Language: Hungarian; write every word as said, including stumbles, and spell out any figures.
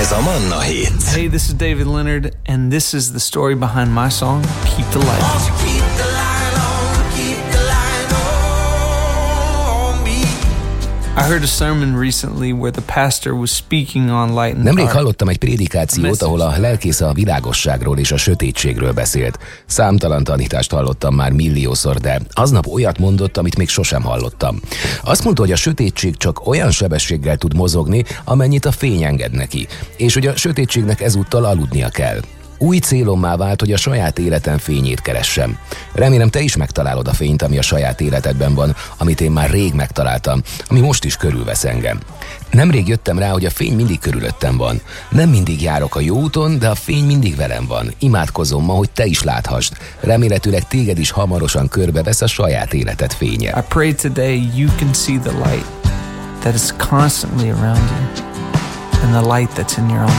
Ez a Manna Hit. Hey, this is David Leonard, and this is the story behind my song, Keep the Light On. I heard a sermon recently where the pastor was speaking on light and Nemrég dark. hallottam egy prédikációt, ahol a lelkész a világosságról és a sötétségről beszélt. Számtalan tanítást hallottam már milliószor, de aznap olyat mondott, amit még sosem hallottam. Azt mondta, hogy a sötétség csak olyan sebességgel tud mozogni, amennyit a fény enged neki, és hogy a sötétségnek ezúttal aludnia kell. Új célommá vált, hogy a saját életem fényét keressem. Remélem, te is megtalálod a fényt, ami a saját életedben van, amit én már rég megtaláltam, ami most is körülvesz engem. Nemrég jöttem rá, hogy a fény mindig körülöttem van. Nem mindig járok a jó úton, de a fény mindig velem van. Imádkozom ma, hogy te is láthassd. Remélhetőleg téged is hamarosan körbevesz a saját életed fénye. I pray today you can see the light that is constantly around you and the light that's in your own